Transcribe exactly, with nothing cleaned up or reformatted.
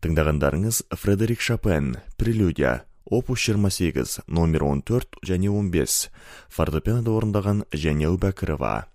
Тыңдағандарыңыз Фредерик Шопен, Прелюдия, опус жиырма сегіз, номер он төрт және он бес, фортепианода орындаған Женя Әубәкірова.